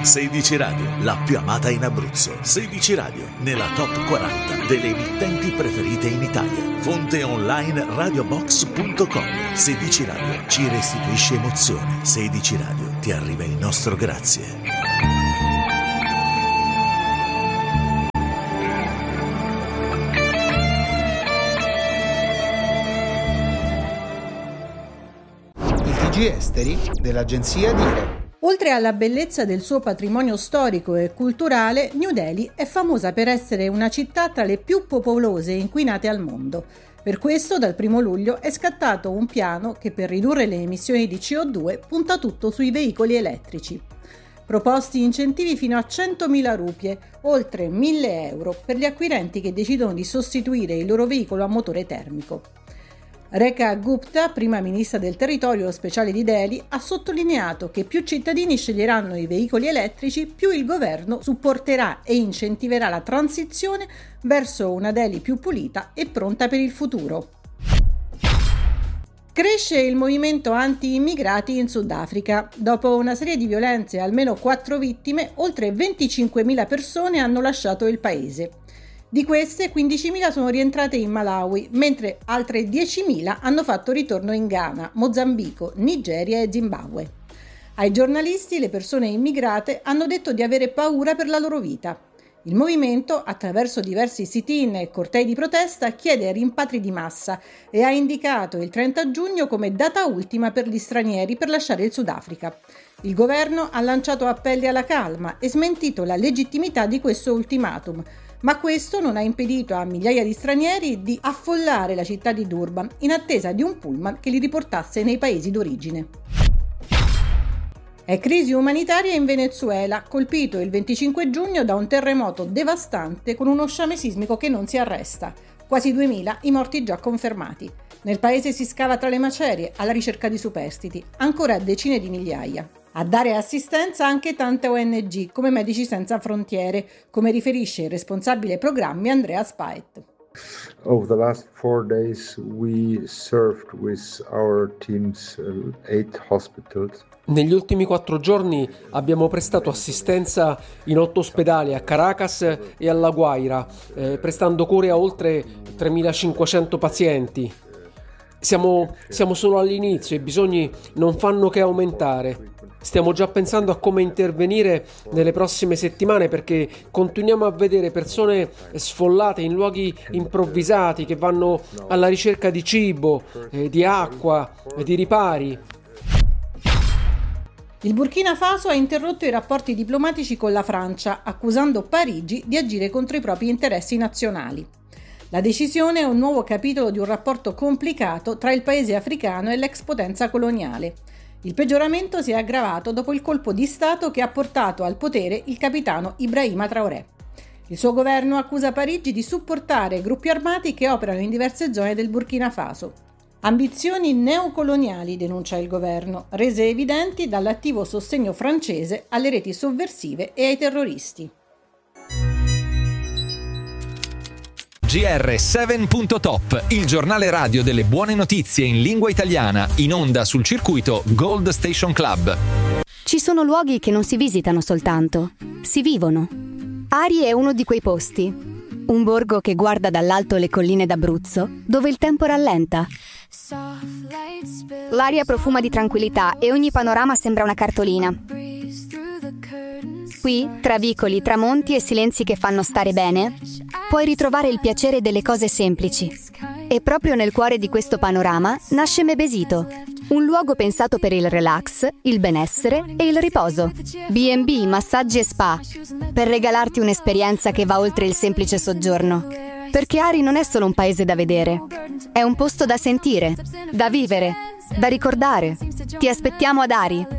16 Radio, la più amata in Abruzzo. 16 Radio, nella top 40 delle emittenti preferite in Italia. Fonte online radiobox.com. 16 Radio ci restituisce emozione. 16 Radio ti arriva il nostro grazie. Esteri dell'agenzia DIRE. Oltre alla bellezza del suo patrimonio storico e culturale, New Delhi è famosa per essere una città tra le più popolose e inquinate al mondo. Per questo, dal 1 luglio è scattato un piano che, per ridurre le emissioni di CO2, punta tutto sui veicoli elettrici. Proposti incentivi fino a 100.000 rupie, oltre 1.000 euro, per gli acquirenti che decidono di sostituire il loro veicolo a motore termico. Rekha Gupta, prima ministra del territorio speciale di Delhi, ha sottolineato che più cittadini sceglieranno i veicoli elettrici, più il governo supporterà e incentiverà la transizione verso una Delhi più pulita e pronta per il futuro. Cresce il movimento anti-immigrati in Sudafrica. Dopo una serie di violenze e almeno 4 vittime, oltre 25.000 persone hanno lasciato il paese. Di queste, 15.000 sono rientrate in Malawi, mentre altre 10.000 hanno fatto ritorno in Ghana, Mozambico, Nigeria e Zimbabwe. Ai giornalisti, le persone immigrate hanno detto di avere paura per la loro vita. Il movimento, attraverso diversi sit-in e cortei di protesta, chiede rimpatri di massa e ha indicato il 30 giugno come data ultima per gli stranieri per lasciare il Sudafrica. Il governo ha lanciato appelli alla calma e smentito la legittimità di questo ultimatum, ma questo non ha impedito a migliaia di stranieri di affollare la città di Durban in attesa di un pullman che li riportasse nei paesi d'origine. È crisi umanitaria in Venezuela, colpito il 25 giugno da un terremoto devastante con uno sciame sismico che non si arresta. Quasi 2.000 i morti già confermati. Nel paese si scava tra le macerie alla ricerca di superstiti, ancora decine di migliaia. A dare assistenza anche tante ONG, come Medici Senza Frontiere, come riferisce il responsabile programmi Andrea Spaet. Over the last 4 days we served with our teams 8 hospitals. Negli ultimi 4 giorni abbiamo prestato assistenza in 8 ospedali a Caracas e alla Guaira, prestando cure a oltre 3.500 pazienti. Siamo solo all'inizio e i bisogni non fanno che aumentare. Stiamo già pensando a come intervenire nelle prossime settimane perché continuiamo a vedere persone sfollate in luoghi improvvisati che vanno alla ricerca di cibo, di acqua, di ripari. Il Burkina Faso ha interrotto i rapporti diplomatici con la Francia, accusando Parigi di agire contro i propri interessi nazionali. La decisione è un nuovo capitolo di un rapporto complicato tra il paese africano e l'ex potenza coloniale. Il peggioramento si è aggravato dopo il colpo di Stato che ha portato al potere il capitano Ibrahima Traoré. Il suo governo accusa Parigi di supportare gruppi armati che operano in diverse zone del Burkina Faso. Ambizioni neocoloniali, denuncia il governo, rese evidenti dall'attivo sostegno francese alle reti sovversive e ai terroristi. GR7.top, il giornale radio delle buone notizie in lingua italiana, in onda sul circuito Gold Station Club. Ci sono luoghi che non si visitano soltanto, si vivono. Ari è uno di quei posti. Un borgo che guarda dall'alto le colline d'Abruzzo, dove il tempo rallenta. L'aria profuma di tranquillità e ogni panorama sembra una cartolina. Qui, tra vicoli, tramonti e silenzi che fanno stare bene, puoi ritrovare il piacere delle cose semplici. E proprio nel cuore di questo panorama nasce Mebesito, un luogo pensato per il relax, il benessere e il riposo. B&B, massaggi e spa, per regalarti un'esperienza che va oltre il semplice soggiorno. Perché Ari non è solo un paese da vedere, è un posto da sentire, da vivere, da ricordare. Ti aspettiamo ad Ari.